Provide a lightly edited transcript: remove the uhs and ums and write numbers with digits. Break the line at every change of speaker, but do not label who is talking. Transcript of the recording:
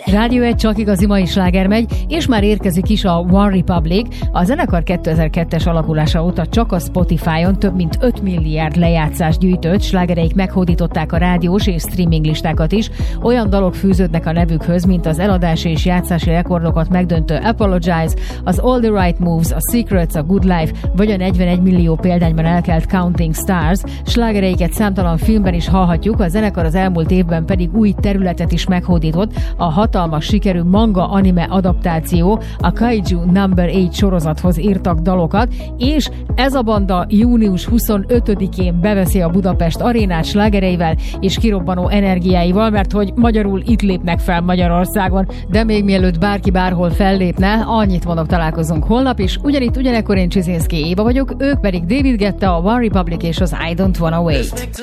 Rádió egy csak igazi mai sláger megy, és már érkezik is a One Republic. A zenekar 2002-es alakulása óta csak a Spotify-on több mint 5 milliárd lejátszást gyűjtött, slágereik meghódították a rádiós és streaming listákat is. Olyan dalok fűződnek a nevükhöz, mint az eladási és játszási rekordokat megdöntő Apologize, az All the Right Moves, a Secrets, a Good Life, vagy a 41 millió példányban elkelt Counting Stars. Slágereiket számtalan filmben is hallhatjuk, a zenekar az elmúlt évben pedig új területet is meghódított, a hatalmas sikerű manga anime adaptáció, a Kaiju Number 8 sorozathoz írtak dalokat, és ez a banda június 25-én beveszi a Budapest arénát slágereivel és kirobbanó energiáival, mert hogy magyarul itt lépnek fel Magyarországon, de még mielőtt bárki bárhol fellépne, annyit mondok, találkozunk holnap is, ugyanitt, ugyanekkor én Csizinszki Éva vagyok, ők pedig David Guetta, a One Republic és az I Don't Wanna Wait.